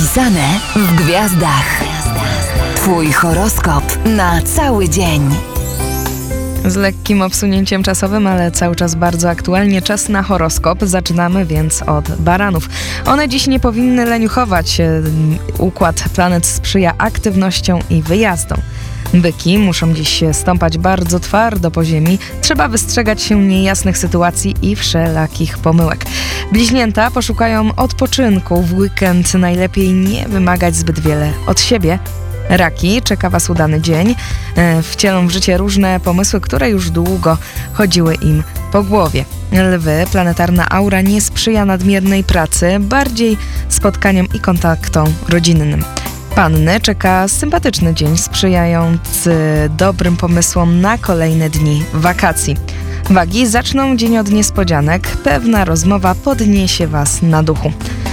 Zapisane w gwiazdach. Twój horoskop na cały dzień. Z lekkim obsunięciem czasowym, ale cały czas bardzo aktualnie, czas na horoskop. Zaczynamy więc od baranów. One dziś nie powinny leniuchować. Układ planet sprzyja aktywnościom i wyjazdom. Byki muszą dziś stąpać bardzo twardo po ziemi. Trzeba wystrzegać się niejasnych sytuacji i wszelakich pomyłek. Bliźnięta poszukają odpoczynku. W weekend najlepiej nie wymagać zbyt wiele od siebie. Raki, czeka Was udany dzień. Wcielą w życie różne pomysły, które już długo chodziły im po głowie. Lwy, planetarna aura nie sprzyja nadmiernej pracy, bardziej spotkaniom i kontaktom rodzinnym. Panny, czeka sympatyczny dzień sprzyjający dobrym pomysłom na kolejne dni wakacji. Wagi, zaczną dzień od niespodzianek. Pewna rozmowa podniesie Was na duchu.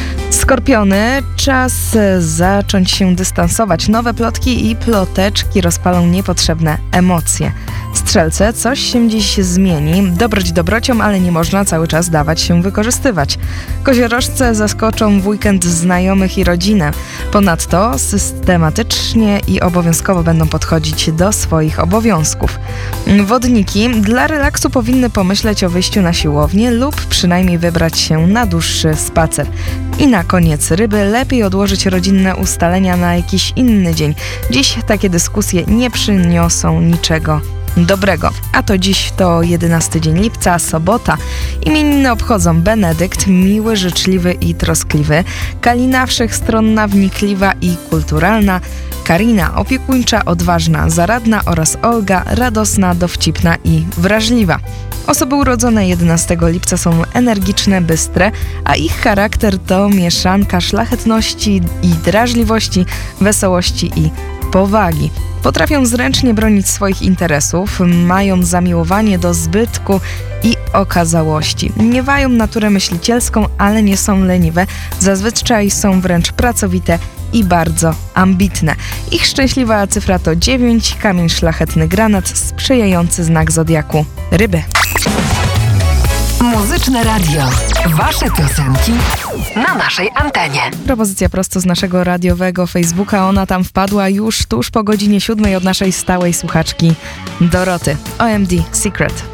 Skorpiony, czas zacząć się dystansować. Nowe plotki i ploteczki rozpalą niepotrzebne emocje. Strzelce, coś się dziś zmieni. Dobroć dobrocią, ale nie można cały czas dawać się wykorzystywać. Koziorożce zaskoczą w weekend znajomych i rodzinę. Ponadto systematycznie i obowiązkowo będą podchodzić do swoich obowiązków. Wodniki, dla relaksu powinny pomyśleć o wyjściu na siłownię lub przynajmniej wybrać się na dłuższy spacer. I na koniec ryby, lepiej odłożyć rodzinne ustalenia na jakiś inny dzień. Dziś takie dyskusje nie przyniosą niczego dobrego. A to dziś to 11 dzień lipca, sobota. Imieniny obchodzą Benedykt, miły, życzliwy i troskliwy. Kalina, wszechstronna, wnikliwa i kulturalna. Karina, opiekuńcza, odważna, zaradna oraz Olga, radosna, dowcipna i wrażliwa. Osoby urodzone 11 lipca są energiczne, bystre, a ich charakter to mieszanka szlachetności i drażliwości, wesołości i powagi. Potrafią zręcznie bronić swoich interesów, mają zamiłowanie do zbytku i okazałości. Miewają naturę myślicielską, ale nie są leniwe, zazwyczaj są wręcz pracowite i bardzo ambitne. Ich szczęśliwa cyfra to 9, kamień szlachetny granat, sprzyjający znak zodiaku ryby. Muzyczne radio. Wasze piosenki na naszej antenie. Propozycja prosto z naszego radiowego Facebooka. Ona tam wpadła już tuż po godzinie 7 od naszej stałej słuchaczki Doroty. OMD Secret.